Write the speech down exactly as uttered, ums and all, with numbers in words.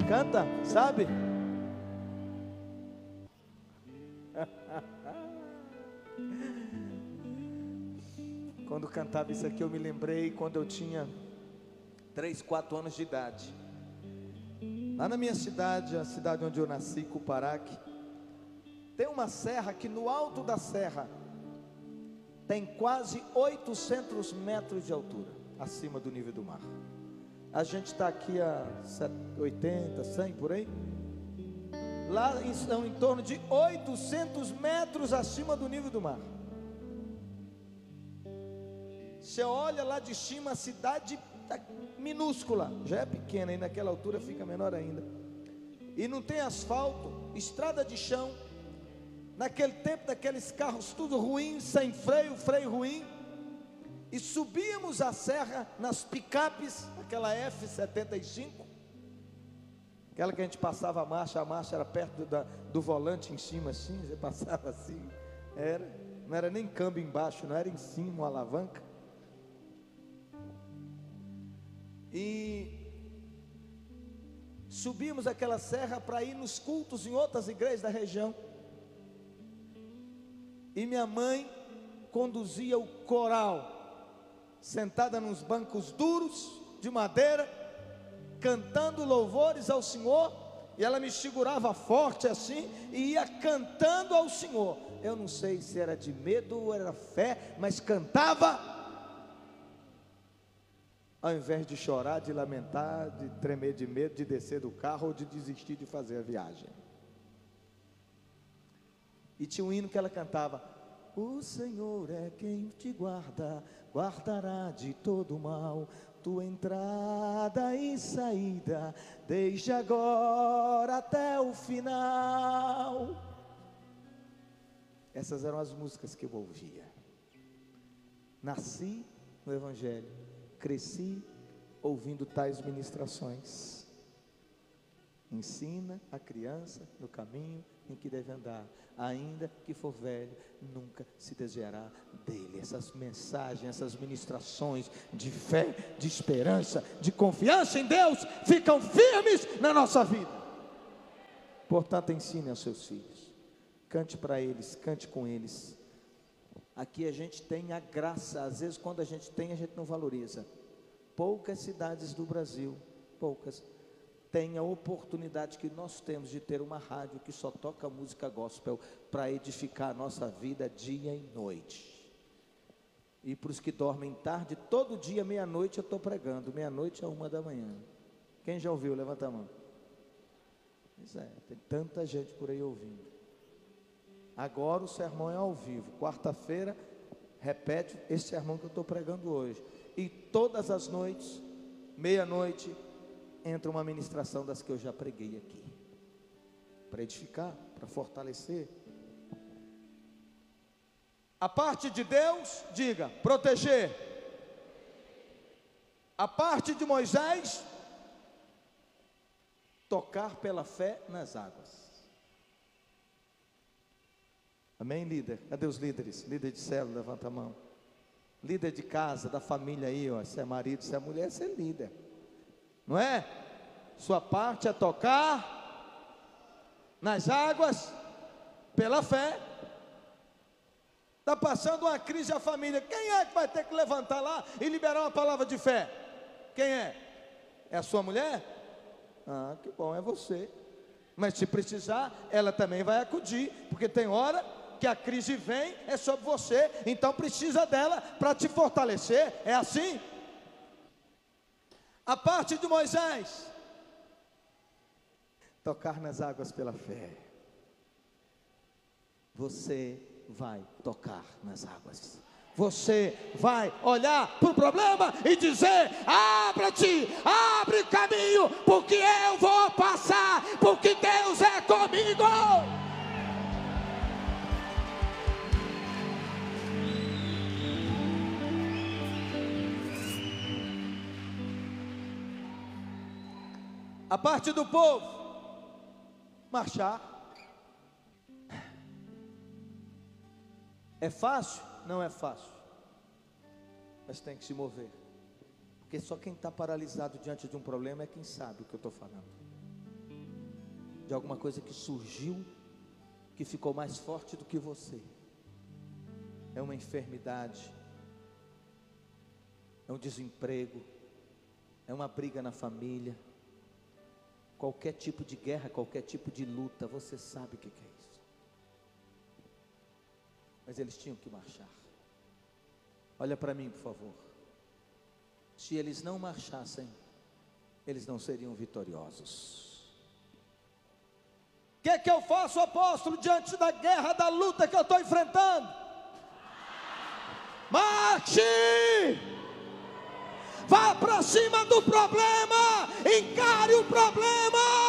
Canta, sabe? Quando cantava isso aqui, eu me lembrei quando eu tinha três, quatro anos de idade. Lá na minha cidade, a cidade onde eu nasci, Cuparaque, tem uma serra que no alto da serra tem quase oitocentos metros de altura, acima do nível do mar. A gente está aqui a oitenta, cem por aí. Lá são em torno de oitocentos metros acima do nível do mar. Você olha lá de cima, a cidade minúscula, já é pequena, e naquela altura fica menor ainda. E não tem asfalto, estrada de chão. Naquele tempo, daqueles carros tudo ruim, sem freio, freio ruim. E subíamos a serra nas picapes, aquela F setenta e cinco, aquela que a gente passava a marcha, a marcha era perto da, do volante em cima assim, você passava assim, era, não era nem câmbio embaixo, não era em cima, uma alavanca. E subimos aquela serra para ir nos cultos em outras igrejas da região. E minha mãe conduzia o coral, sentada nos bancos duros de madeira, cantando louvores ao Senhor, e ela me segurava forte assim, e ia cantando ao Senhor. Eu não sei se era de medo ou era fé, mas cantava, ao invés de chorar, de lamentar, de tremer de medo, de descer do carro ou de desistir de fazer a viagem. E tinha um hino que ela cantava: o Senhor é quem te guarda, guardará de todo mal, tua entrada e saída, desde agora até o final. Essas eram as músicas que eu ouvia. Nasci no Evangelho, cresci ouvindo tais ministrações. Ensina a criança no caminho em que deve andar, ainda que for velho, nunca se desviará dele. Essas mensagens, essas ministrações de fé, de esperança, de confiança em Deus, ficam firmes na nossa vida. Portanto, ensine aos seus filhos, cante para eles, cante com eles. Aqui a gente tem a graça, às vezes quando a gente tem, a gente não valoriza. Poucas cidades do Brasil, poucas, tem a oportunidade que nós temos de ter uma rádio que só toca música gospel para edificar a nossa vida dia e noite. E para os que dormem tarde, todo dia, meia-noite eu estou pregando, meia-noite a uma da manhã. Quem já ouviu? Levanta a mão. Pois é, tem tanta gente por aí ouvindo. Agora o sermão é ao vivo, quarta-feira, repete esse sermão que eu estou pregando hoje. E todas as noites, meia-noite, entra uma ministração das que eu já preguei aqui, para edificar, para fortalecer. A parte de Deus, diga, proteger. A parte de Moisés, tocar pela fé nas águas. Amém, líder? Cadê os líderes? Líder de célula, levanta a mão. Líder de casa, da família aí, ó. Se é marido, se é mulher, você é líder. Não é? Sua parte é tocar nas águas pela fé. Está passando uma crise a família. Quem é que vai ter que levantar lá e liberar uma palavra de fé? Quem é? É a sua mulher? Ah, que bom, é você. Mas se precisar, ela também vai acudir, porque tem hora que a crise vem, é sobre você, então precisa dela para te fortalecer. É assim? A parte de Moisés, tocar nas águas pela fé. Você vai tocar nas águas. Você vai olhar para o problema e dizer: abre-te, abre caminho, porque eu vou passar, porque Deus é comigo. A parte do povo, marchar. É fácil? Não é fácil, mas tem que se mover, porque só quem está paralisado diante de um problema é quem sabe o que eu estou falando. de alguma coisa que surgiu, que ficou mais forte do que você. É uma enfermidade, é um desemprego, é uma briga na família, qualquer tipo de guerra, qualquer tipo de luta, você sabe o que é isso. Mas eles tinham que marchar. Olha para mim, por favor. Se eles não marchassem, eles não seriam vitoriosos. O que é que eu faço, apóstolo, diante da guerra, da luta que eu estou enfrentando? Marche! Vá para cima do problema, encare o problema.